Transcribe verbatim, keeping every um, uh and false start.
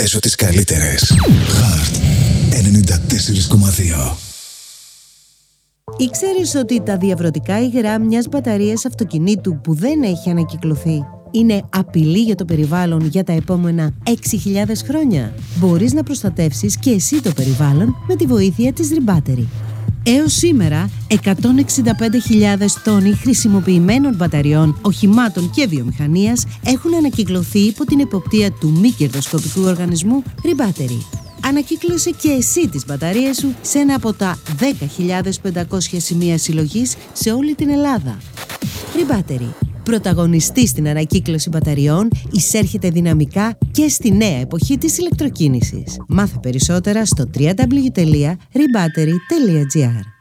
παίζω τις καλύτερες. Heart ενενήντα τέσσερα κόμμα δύο. Ήξερες ότι τα διαβρωτικά υγρά μιας μπαταρίας αυτοκινήτου που δεν έχει ανακυκλωθεί είναι απειλή για το περιβάλλον για τα επόμενα έξι χιλιάδες χρόνια? Μπορείς να προστατεύσεις και εσύ το περιβάλλον με τη βοήθεια της Rebattery. Έως σήμερα, εκατόν εξήντα πέντε χιλιάδες τόνοι χρησιμοποιημένων μπαταριών, οχημάτων και βιομηχανίας έχουν ανακυκλωθεί υπό την εποπτεία του μη κερδοσκοπικού οργανισμού Rebattery. Ανακύκλωσε και εσύ τις μπαταρίες σου σε ένα από τα δέκα χιλιάδες πεντακόσια σημεία συλλογής σε όλη την Ελλάδα. Rebattery, πρωταγωνιστή στην ανακύκλωση μπαταριών, εισέρχεται δυναμικά και στη νέα εποχή της ηλεκτροκίνησης. Μάθε περισσότερα στο double-u double-u double-u τελεία rebattery τελεία gr.